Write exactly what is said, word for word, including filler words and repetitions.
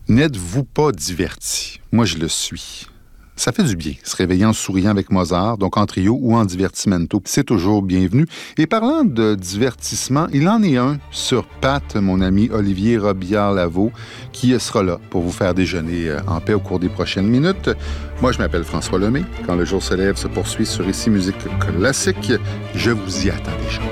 N'êtes-vous pas diverti? Moi, je le suis. Ça fait du bien, se réveiller en souriant avec Mozart, donc en trio ou en divertimento. C'est toujours bienvenu. Et parlant de divertissement, il en est un sur Pat, mon ami Olivier Robillard-Lavaux, qui sera là pour vous faire déjeuner en paix au cours des prochaines minutes. Moi, je m'appelle François Lemay. Quand le jour se lève, se poursuit sur Ici Musique Classique. Je vous y attends déjà.